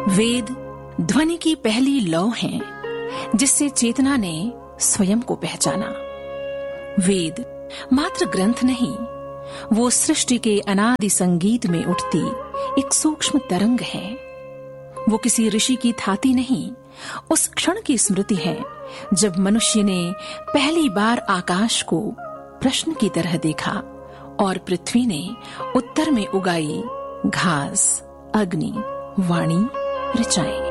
वेद ध्वनि की पहली लौ हैं, जिससे चेतना ने स्वयं को पहचाना। वेद मात्र ग्रंथ नहीं, वो सृष्टि के अनादि संगीत में उठती एक सूक्ष्म तरंग है। वो किसी ऋषि की थाती नहीं, उस क्षण की स्मृति है जब मनुष्य ने पहली बार आकाश को प्रश्न की तरह देखा और पृथ्वी ने उत्तर में उगाई घास, अग्नि, वाणी, ऋचाएं।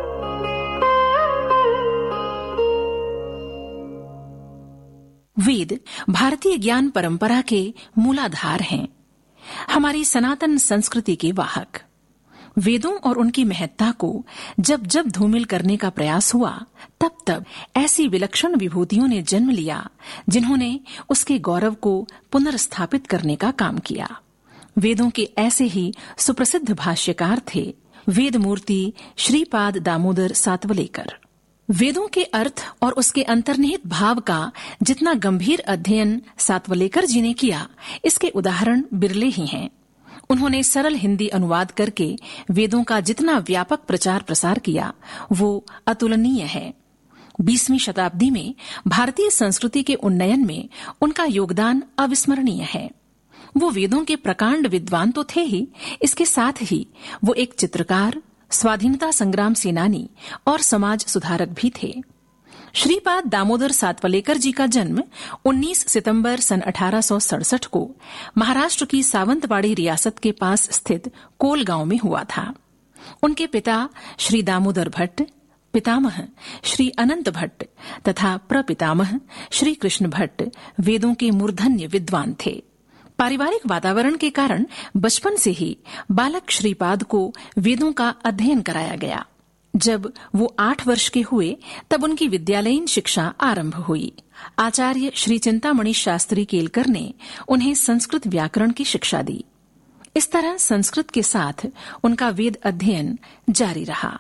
वेद भारतीय ज्ञान परंपरा के मूलाधार हैं, हमारी सनातन संस्कृति के वाहक। वेदों और उनकी महत्ता को जब जब धूमिल करने का प्रयास हुआ, तब तब ऐसी विलक्षण विभूतियों ने जन्म लिया जिन्होंने उसके गौरव को पुनर्स्थापित करने का काम किया। वेदों के ऐसे ही सुप्रसिद्ध भाष्यकार थे वेदमूर्ति श्रीपाद दामोदर सातवलेकर। वेदों के अर्थ और उसके अंतर्निहित भाव का जितना गंभीर अध्ययन सातवलेकर जी ने किया, इसके उदाहरण बिरले ही हैं। उन्होंने सरल हिंदी अनुवाद करके वेदों का जितना व्यापक प्रचार प्रसार किया, वो अतुलनीय है। 20वीं शताब्दी में भारतीय संस्कृति के उन्नयन में उनका योगदान अविस्मरणीय है। वो वेदों के प्रकांड विद्वान तो थे ही, इसके साथ ही वो एक चित्रकार, स्वाधीनता संग्राम सेनानी और समाज सुधारक भी थे। श्रीपाद दामोदर सातवलेकर जी का जन्म 19 सितंबर सन 1867 को महाराष्ट्र की सावंतवाड़ी रियासत के पास स्थित कोल गांव में हुआ था। उनके पिता श्री दामोदर भट्ट, पितामह श्री अनंत भट्ट तथा प्रपितामह श्री कृष्ण भट्ट वेदों के मूर्धन्य विद्वान थे। पारिवारिक वातावरण के कारण बचपन से ही बालक श्रीपाद को वेदों का अध्ययन कराया गया। जब वो 8 वर्ष के हुए, तब उनकी विद्यालयीन शिक्षा आरंभ हुई। आचार्य श्री चिंतामणि शास्त्री केलकर ने उन्हें संस्कृत व्याकरण की शिक्षा दी। इस तरह संस्कृत के साथ उनका वेद अध्ययन जारी रहा।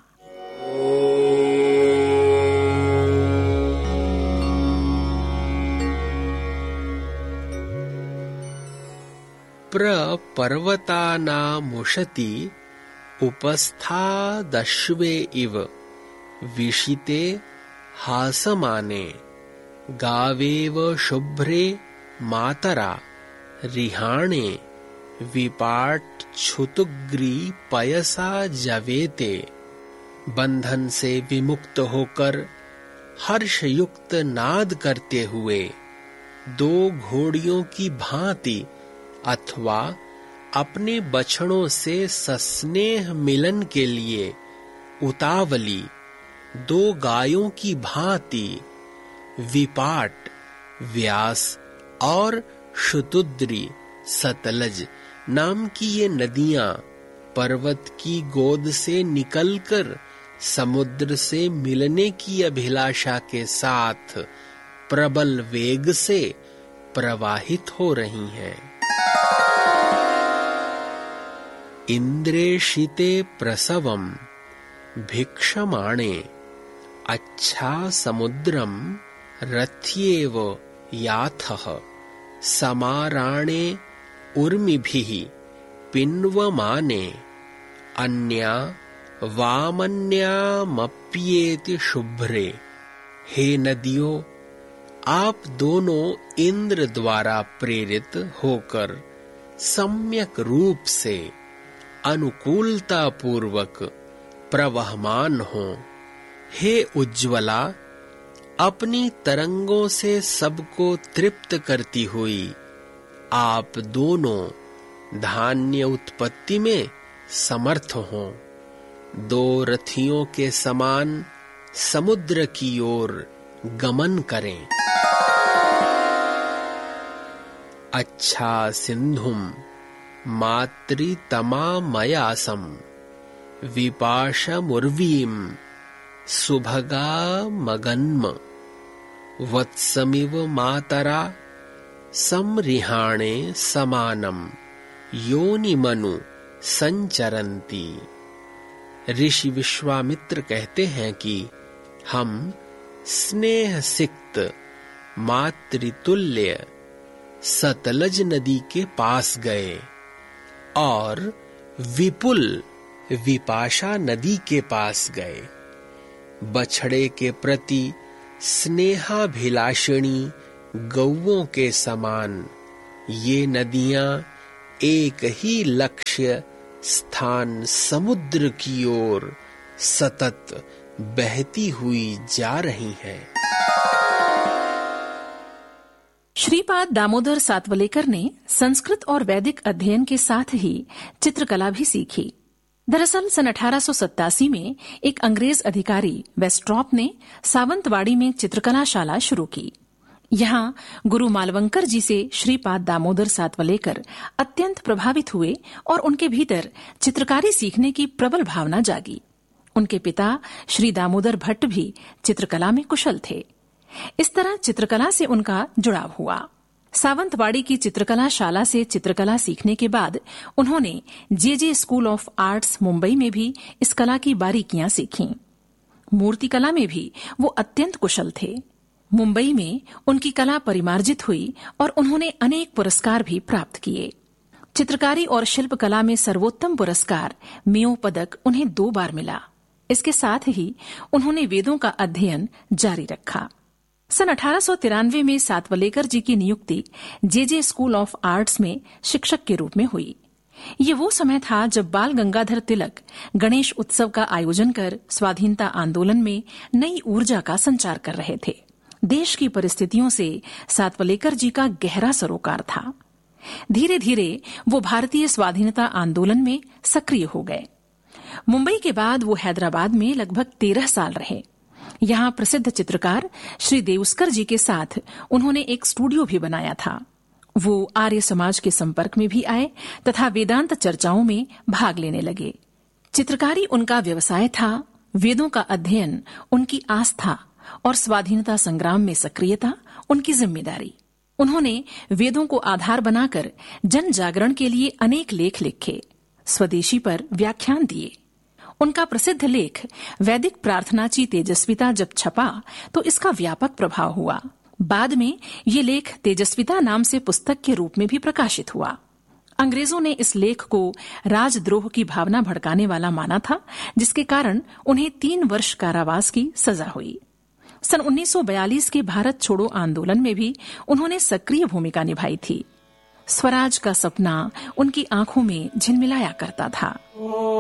प्रपर्वतानामुशति उपस्थादश्वे इव विशिते हासमाने गावेव शुभ्रे मातरा रिहाणे विपाट्छुतुग्री पयसा जवेते। बंधन से विमुक्त होकर हर्षयुक्त नाद करते हुए 2 घोड़ियों की भांति अथवा अपने बछड़ों से सस्नेह मिलन के लिए उतावली 2 गायों की भांति विपाट, व्यास और शुतुद्री, सतलज नाम की ये नदियां पर्वत की गोद से निकलकर समुद्र से मिलने की अभिलाषा के साथ प्रबल वेग से प्रवाहित हो रही हैं। इंद्रेशिते प्रसवम भिक्षमाणे अच्छा समुद्रम रथ्येव याथः समाराणे उर्मिभिः पिन्वमाने अन्या वामन्यामप्येति शुभ्रे। हे नदियों, आप दोनों इंद्र द्वारा प्रेरित होकर सम्यक रूप से अनुकूलता पूर्वक प्रवहमान हो। हे उज्ज्वला, अपनी तरंगों से सबको तृप्त करती हुई आप दोनों धान्य उत्पत्ति में समर्थ हों। 2 रथियों के समान समुद्र की ओर गमन करें। अच्छा सिंधुम मातृतमामयासम विपाशमुर्वीम सुभगा मगन्म वत्समिव मातरा समरिहाणे समानम योनिमनु संचरन्ति। ऋषि विश्वामित्र कहते हैं कि हम स्नेह सिक्त मातृतुल्य सतलज नदी के पास गए और विपुल विपाशा नदी के पास गए। बछड़े के प्रति स्नेहाभिलाषिणी गौओं के समान ये नदियां एक ही लक्ष्य स्थान समुद्र की ओर सतत बहती हुई जा रही हैं। श्रीपाद दामोदर सातवलेकर ने संस्कृत और वैदिक अध्ययन के साथ ही चित्रकला भी सीखी। दरअसल सन 1887 में एक अंग्रेज अधिकारी वेस्ट्रॉप ने सावंतवाड़ी में चित्रकला शाला शुरू की। यहाँ गुरु मालवंकर जी से श्रीपाद दामोदर सातवलेकर अत्यंत प्रभावित हुए और उनके भीतर चित्रकारी सीखने की प्रबल भावना जागी। उनके पिता श्री दामोदर भट्ट भी चित्रकला में कुशल थे। इस तरह चित्रकला से उनका जुड़ाव हुआ। सावंतवाड़ी की चित्रकला शाला से चित्रकला सीखने के बाद उन्होंने जे स्कूल ऑफ आर्ट्स मुंबई में भी इस कला की बारीकियां सीखीं। मूर्तिकला में भी वो अत्यंत कुशल थे। मुंबई में उनकी कला परिमार्जित हुई और उन्होंने अनेक पुरस्कार भी प्राप्त किए। चित्रकारी और शिल्पकला में सर्वोत्तम पुरस्कार मेयो पदक उन्हें 2 बार मिला। इसके साथ ही उन्होंने वेदों का अध्ययन जारी रखा। सन 1893 में सातवलेकर जी की नियुक्ति जे स्कूल ऑफ आर्ट्स में शिक्षक के रूप में हुई। ये वो समय था जब बाल गंगाधर तिलक गणेश उत्सव का आयोजन कर स्वाधीनता आंदोलन में नई ऊर्जा का संचार कर रहे थे। देश की परिस्थितियों से सातवलेकर जी का गहरा सरोकार था। धीरे धीरे वो भारतीय स्वाधीनता आंदोलन में सक्रिय हो गए। मुंबई के बाद वो हैदराबाद में लगभग 13 साल रहे। यहाँ प्रसिद्ध चित्रकार श्री देउस्कर जी के साथ उन्होंने एक स्टूडियो भी बनाया था। वो आर्य समाज के संपर्क में भी आए तथा वेदांत चर्चाओं में भाग लेने लगे। चित्रकारी उनका व्यवसाय था, वेदों का अध्ययन उनकी आस्था और स्वाधीनता संग्राम में सक्रियता उनकी जिम्मेदारी। उन्होंने वेदों को आधार बनाकर जन जागरण के लिए अनेक लेख लिखे, स्वदेशी पर व्याख्यान दिए। उनका प्रसिद्ध लेख वैदिक प्रार्थनाची तेजस्विता जब छपा तो इसका व्यापक प्रभाव हुआ। बाद में ये लेख तेजस्विता नाम से पुस्तक के रूप में भी प्रकाशित हुआ। अंग्रेजों ने इस लेख को राजद्रोह की भावना भड़काने वाला माना था, जिसके कारण उन्हें 3 वर्ष कारावास की सजा हुई। सन 1942 के भारत छोड़ो आंदोलन में भी उन्होंने सक्रिय भूमिका निभाई थी। स्वराज का सपना उनकी आंखों में झिलमिलाया करता था।